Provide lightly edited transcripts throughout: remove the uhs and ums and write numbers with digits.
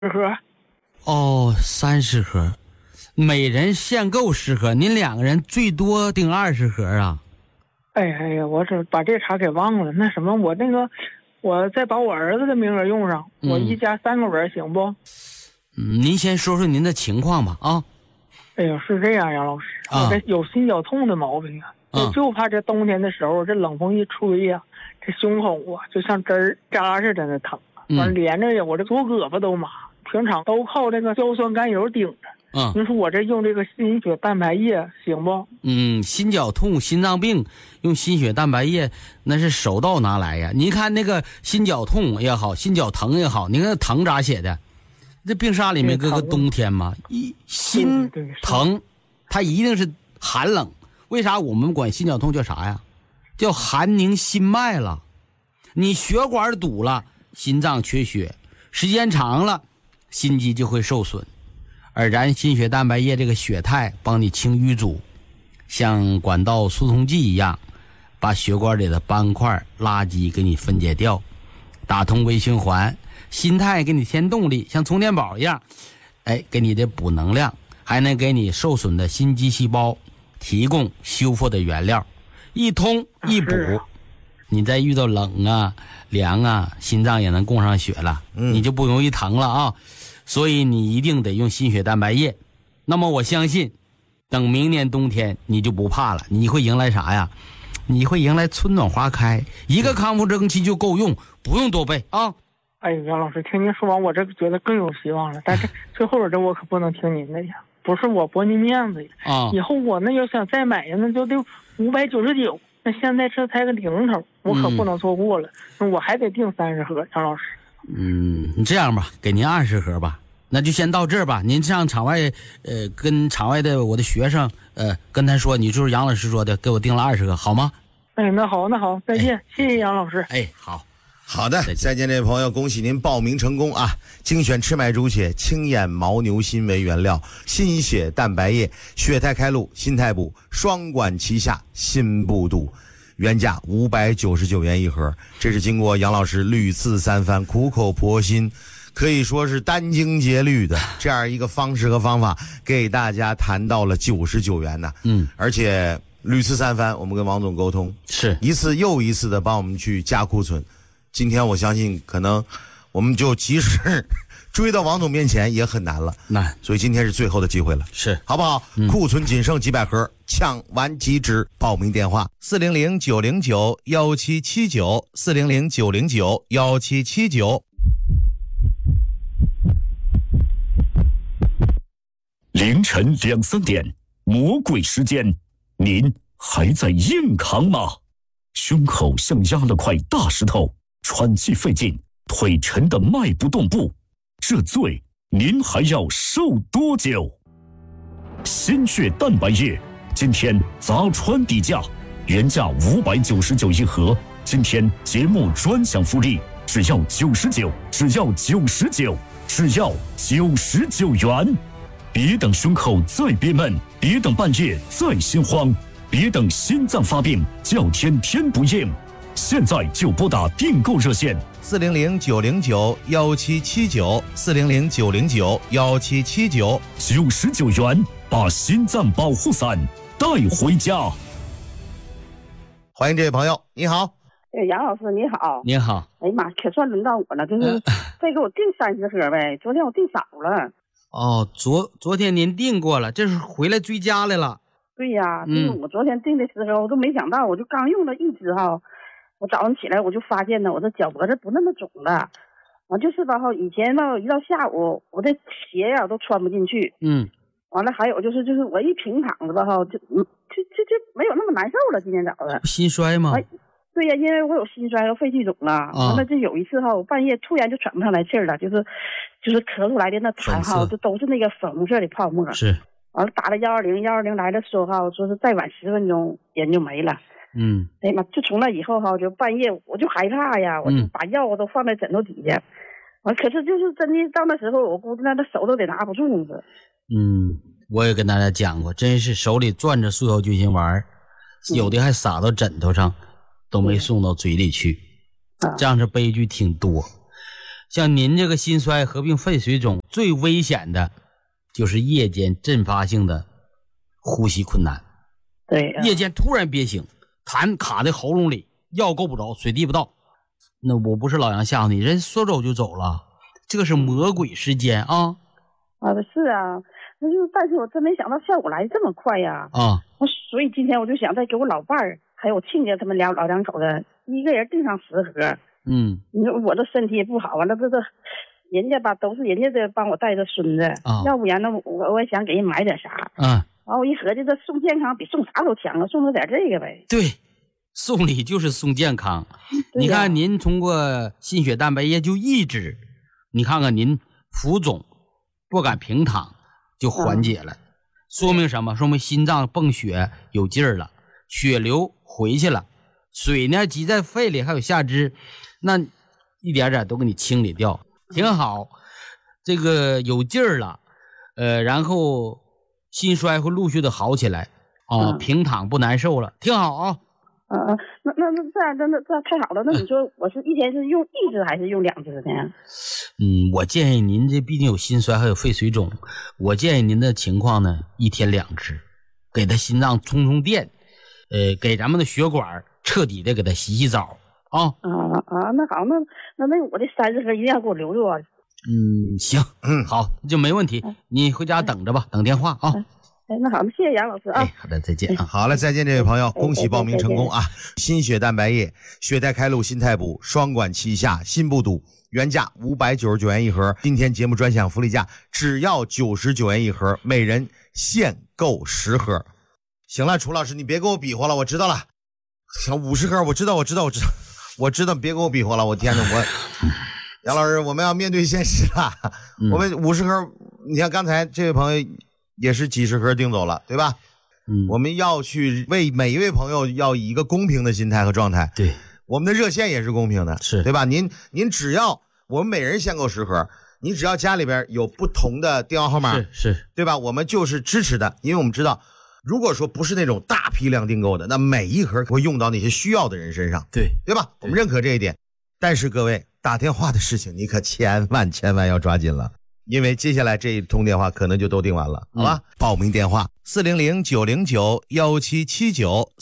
盒。 哦，30盒，每人限购10盒，您2个人最多订20盒啊？ 哎呀，我这把这茬给忘了。那什么，我再把我儿子的名额用上，我一家3个人行不？ 您先说说您的情况吧啊。 哎呦，是这样，杨老师，我这有心绞痛的毛病啊，就怕这冬天的时候，这冷风一吹呀，这胸口啊就像针扎似的那疼，完连着呀，我这左胳膊都麻，平常都靠这个硝酸甘油顶着。您说我这用这个心血蛋白液行不？ 心绞痛、心脏病用心血蛋白液那是手到拿来呀。您看那个心绞痛也好，心绞疼也好，您看疼咋写的？这病杀里面搁个冬天嘛，心疼，它一定是寒冷。为啥我们管心绞痛叫啥呀？叫寒凝心脉了。你血管堵了，心脏缺血，时间长了，心肌就会受损。而咱心血蛋白液这个血肽帮你清淤阻，像管道疏通剂一样，把血管里的斑块垃圾给你分解掉，打通微循环。心肽给你添动力，像充电宝一样，给你的补能量，还能给你受损的心肌细胞提供修复的原料，一通一补。你再遇到冷啊凉啊，心脏也能供上血了，你就不容易疼了啊。所以你一定得用心血蛋白液。那么我相信等明年冬天你就不怕了，你会迎来啥呀？你会迎来春暖花开，一个康复正气就够用，不用多备啊。 哎，杨老师，听您说完，我这觉得更有希望了。但是最后这我可不能听您的呀，不是我驳您面子呀。以后我那要想再买呀，那就得599，那现在这才个零头，我可不能错过了。我还得订30盒，杨老师。 你这样吧，给您20盒吧，那就先到这儿吧。您上场外，跟场外的我的学生，跟他说，你就是杨老师说的，给我订了20个，好吗？ 那好，再见，谢谢杨老师。 好的，再见，这位朋友，恭喜您报名成功啊！精选赤麦猪血、清眼牦牛心为原料，心血蛋白液，血肽开路，心态补，双管齐下，心不堵。原价599元一盒，这是经过杨老师屡次三番苦口婆心，可以说是殚精竭虑的这样一个方式和方法，给大家谈到了99元呢。而且屡次三番，我们跟王总沟通， 是一次又一次的帮我们去加库存。今天我相信可能我们就即使追到王总面前也很难了，所以今天是最后的机会了， 是好不好？库存仅剩几百盒，抢完即止。报名电话400-909-1779，400-909-1779。 凌晨2、3点，魔鬼时间，您还在硬扛吗？胸口像压了块大石头，喘气费劲，腿沉得迈不动步，这罪您还要受多久？心血蛋白液今天砸穿底价，原价599一盒，今天节目专享福利，只要99，只要99，只要99元。别等胸口再憋闷，别等半夜再心慌，别等心脏发病叫天天不应，现在就拨打订购热线 400-909-1779，400-909-1779，99 元把心脏保护伞带回家。 欢迎这位朋友，你好。 杨老师你好。 你好。 哎呀妈，可算轮到我了，就是再给我订30盒呗，昨天我订少了。 昨天您订过了，这是回来追加来了。 对呀，就是我昨天订的时候，我都没想到，我就刚用了一支哈，我早上起来我就发现呢，我这脚脖子不那么肿了。完就是吧哈，以前呢一到下午，我这鞋呀都穿不进去。完了还有就是我一平躺着吧哈，就没有那么难受了。今天早上心衰吗？ 对呀，因为我有心衰和肺气肿了。完了就有一次哈，我半夜突然就喘不上来气儿了，就是咳出来的那痰哈，就都是那个粉红色的泡沫。 是。 完了打了120来了说哈，说是再晚10分钟人就没了。哎呀妈，就从那以后哈，就半夜我就害怕呀，我就把药都放在枕头底下。完可是就是真的到那时候，我估计那手都得拿不住了。 我也跟大家讲过，真是手里攥着速效救心丸，有的还撒到枕头上，都没送到嘴里去，这样是悲剧挺多。 像您这个心衰合并肺水肿，最危险的就是夜间阵发性的呼吸困难。 对， 夜间突然憋醒，痰卡在喉咙里，药够不着，水滴不到。那我不是老杨吓唬你，人说走就走了，这个是魔鬼时间啊！ 是啊，但是我真没想到效果来这么快呀！所以今天我就想再给我老伴儿还有我亲家他们老两口子一个人订上10盒。你说我这身体也不好啊，那这人家吧都是人家在帮我带着孙子，要不然呢我也想给人买点啥。然后我一合计，这送健康比送啥都强啊，送他点这个呗。 对，送礼就是送健康。你看您通过心血蛋白液就抑制，你看看您浮肿不敢平躺就缓解了，说明什么？说明心脏泵血有劲儿了，血流回去了，水呢积在肺里还有下肢，那一点点都给你清理掉，挺好。这个有劲儿了，然后心衰会陆续的好起来平躺不难受了，挺好啊。 那这太好了。那你说我是一天是用1支还是用2支呢？ 我建议您这毕竟有心衰还有肺水肿，我建议您的情况呢1天2支，给他心脏充充电，给咱们的血管彻底的给他洗洗澡啊。 那好，那我这30盒一定要给我留着啊。 行，好，就没问题，你回家等着吧，等电话啊。 那好，谢谢杨老师啊。 好的，再见啊。 好了，再见，这位朋友，恭喜报名成功啊！心血蛋白液、血态开路、心态补，双管齐下，心不堵。原价599元一盒，今天节目专享福利价只要99元一盒，每人限购10盒。行了，楚老师，你别给我比划了，我知道了。行，50盒，我知道，别给我比划了，我天哪，杨老师，我们要面对现实了。我们50盒，你看刚才这位朋友也是几十盒订走了，对吧？我们要去为每一位朋友要以一个公平的心态和状态。 对， 我们的热线也是公平的， 是对吧？您只要我们每人限购10盒，你只要家里边有不同的电话号码， 是， 对吧？我们就是支持的，因为我们知道，如果说不是那种大批量订购的，那每一盒会用到那些需要的人身上，对吧？我们认可这一点。但是各位打电话的事情，你可千万要抓紧了。因为接下来这一通电话可能就都订完了，好吧？报名电话400-909-1779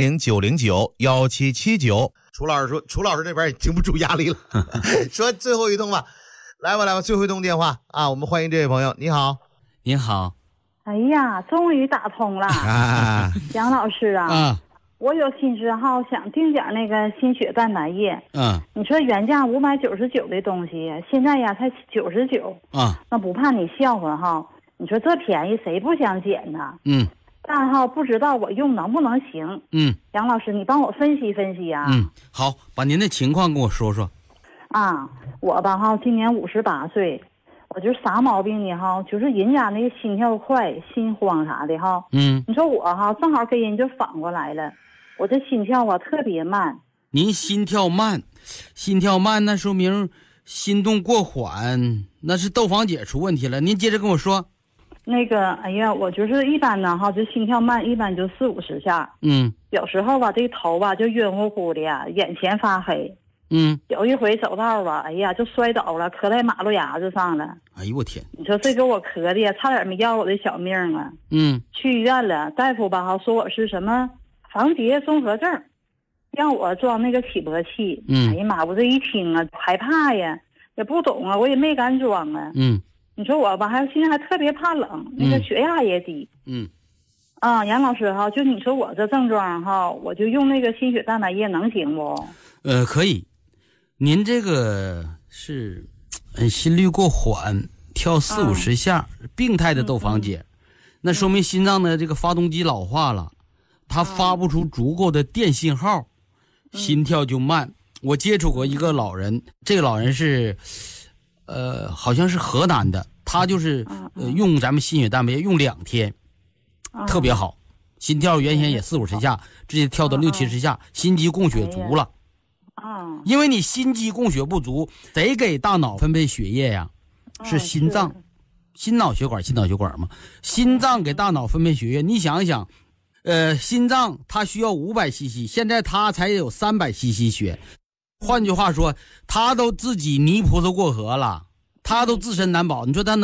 400-909-1779。楚老师说，楚老师这边也经不住压力了，说最后一通吧，来吧，最后一通电话啊！我们欢迎这位朋友，你好， 您好。 哎呀，终于打通了杨老师啊。我有心思想订点那个心血蛋白液。你说原价599的东西，现在呀才99。那不怕你笑话你说这便宜谁不想捡呢？但不知道我用能不能行。杨老师，你帮我分析分析啊。 好，把您的情况跟我说说。 我吧今年58岁，我就啥毛病呢就是人家那个心跳快、心慌啥的你说我正好跟人就反过来了。我这心跳特别慢。 您心跳慢那说明心动过缓，那是窦房结出问题了。您接着跟我说。 那个哎呀，我就是一般呢就心跳慢，一般就40-50下。有时候这头就晕乎乎的呀，眼前发黑。有一回走道哎呀就摔倒了，磕在马路牙子上了。 哎呦我天！ 你说这给我磕的呀，差点没要我的小命啊。去医院了，大夫说我是什么房结综合症，让我装那个起搏器。哎呀妈，我这一听害怕呀，也不懂我也没敢装啊。你说我现在还特别怕冷，那个血压也低。杨老师就你说我这症状我就用那个心血蛋白液能行不？ 可以。您这个是心率过缓，跳40-50下，病态的窦房结，那说明心脏的这个发动机老化了，它发不出足够的电信号，心跳就慢。我接触过一个老人，这个老人是好像是河南的，他就是用咱们心血蛋白液用2天，特别好，心跳原先也40-50下，直接跳到60-70下，心肌供血足了。因为你心肌供血不足，得给大脑分配血液呀，是心脏，心脑血管嘛，心脏给大脑分配血液。你想一想，心脏它需要500cc，现在它才有300cc血， 换句话说，他都自己泥菩萨过河了，他都自身难保，你说他能